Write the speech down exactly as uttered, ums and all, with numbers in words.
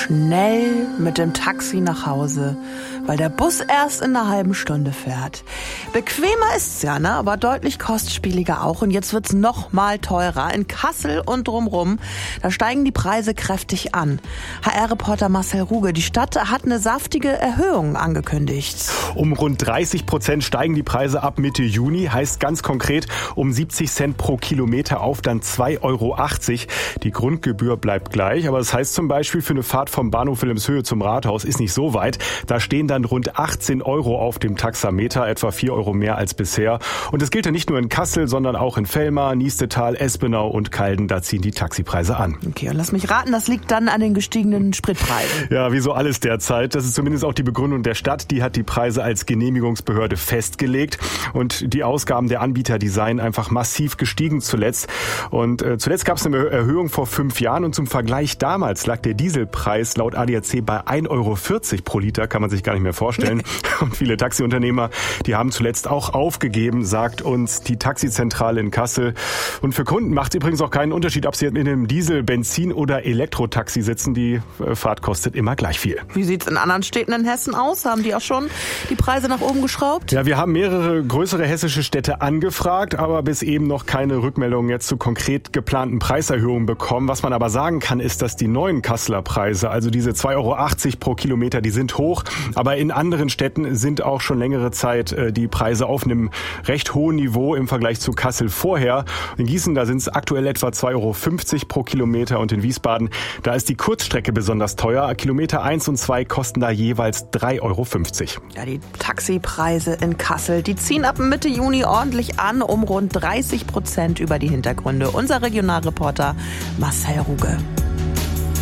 schnell mit dem Taxi nach Hause, weil der Bus erst in einer halben Stunde fährt. Bequemer ist's ja, ne? Aber deutlich kostspieliger auch. Und jetzt wird's noch mal teurer. In Kassel und drumrum, da steigen die Preise kräftig an. H R-Reporter Marcel Ruge, die Stadt hat eine saftige Erhöhung angekündigt. Um rund dreißig Prozent steigen die Preise ab Mitte Juni. Heißt ganz konkret um siebzig Cent pro Kilometer auf dann zwei Euro achtzig. Die Grundgebühr bleibt gleich. Aber das heißt zum Beispiel für eine Fahrt vom Bahnhof Wilhelmshöhe zum Rathaus ist nicht so weit. Da stehen dann rund achtzehn Euro auf dem Taxameter, etwa vier Euro mehr als bisher. Und das gilt ja nicht nur in Kassel, sondern auch in Velmar, Niestetal, Espenau und Calden. Da ziehen die Taxipreise an. Okay, und lass mich raten, das liegt dann an den gestiegenen Spritpreisen. Ja, wie so alles derzeit. Das ist zumindest auch die Begründung der Stadt. Die hat die Preise als Genehmigungsbehörde festgelegt. Und die Ausgaben der Anbieter, die seien einfach massiv gestiegen zuletzt. Und äh, zuletzt gab es eine Erhöhung vor fünf Jahren. Und zum Vergleich damals lag der Dieselpreis laut A D A C bei ein Euro vierzig pro Liter. Kann man sich gar nicht mehr vorstellen. Und viele Taxiunternehmer, die haben zuletzt auch aufgegeben, sagt uns die Taxizentrale in Kassel. Und für Kunden macht es übrigens auch keinen Unterschied, ob sie in einem Diesel-, Benzin- oder Elektrotaxi sitzen. Die Fahrt kostet immer gleich viel. Wie sieht's in anderen Städten in Hessen aus? Haben die auch schon die Preise nach oben geschraubt? Ja, wir haben mehrere größere hessische Städte angefragt, aber bis eben noch keine Rückmeldungen jetzt zu konkret geplanten Preiserhöhungen bekommen. Was man aber sagen kann, ist, dass die neuen Kasseler Preise, also diese zwei Euro achtzig pro Kilometer, die sind hoch. Aber in anderen Städten sind auch schon längere Zeit die Preise auf einem recht hohen Niveau im Vergleich zu Kassel vorher. In Gießen, da sind es aktuell etwa zwei Euro fünfzig pro Kilometer und in Wiesbaden, da ist die Kurzstrecke besonders teuer. Kilometer eins und zwei kosten da jeweils drei Euro fünfzig. Ja, die Taxipreise in Kassel, die ziehen ab Mitte Juni ordentlich an, um rund dreißig Prozent über die Hintergründe. Unser Regionalreporter Marcel Ruge.